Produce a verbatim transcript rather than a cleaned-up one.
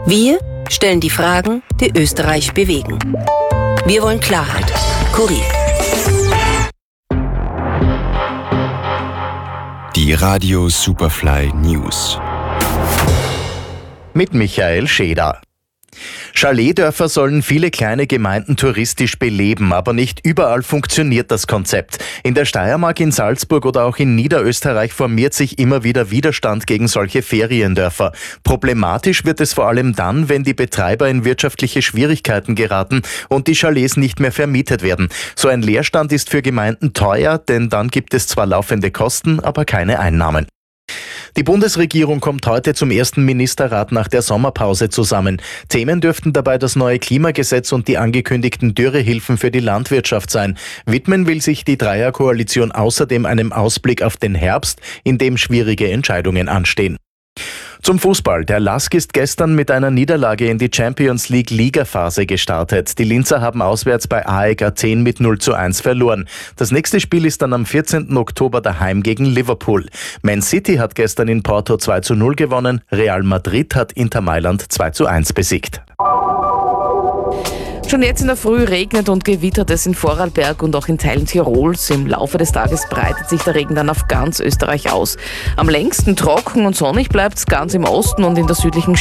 Wir stellen die Fragen, die Österreich bewegen. Wir wollen Klarheit. Kurier. Die Radio Superfly News. Mit Michael Scheder. Chaletdörfer sollen viele kleine Gemeinden touristisch beleben, aber nicht überall funktioniert das Konzept. In der Steiermark, in Salzburg oder auch in Niederösterreich formiert sich immer wieder Widerstand gegen solche Feriendörfer. Problematisch wird es vor allem dann, wenn die Betreiber in wirtschaftliche Schwierigkeiten geraten und die Chalets nicht mehr vermietet werden. So ein Leerstand ist für Gemeinden teuer, denn dann gibt es zwar laufende Kosten, aber keine Einnahmen. Die Bundesregierung kommt heute zum ersten Ministerrat nach der Sommerpause zusammen. Themen dürften dabei das neue Klimagesetz und die angekündigten Dürrehilfen für die Landwirtschaft sein. Widmen will sich die Dreierkoalition außerdem einem Ausblick auf den Herbst, in dem schwierige Entscheidungen anstehen. Zum Fußball. Der L A S K ist gestern mit einer Niederlage in die Champions League Ligaphase gestartet. Die Linzer haben auswärts bei A E K Athen mit null zu eins verloren. Das nächste Spiel ist dann am vierzehnten Oktober daheim gegen Liverpool. Man City hat gestern in Porto zwei zu null gewonnen. Real Madrid hat Inter Mailand zwei zu eins besiegt. Schon jetzt in der Früh regnet und gewittert es in Vorarlberg und auch in Teilen Tirols. Im Laufe des Tages breitet sich der Regen dann auf ganz Österreich aus. Am längsten trocken und sonnig bleibt es ganz im Osten und in der südlichen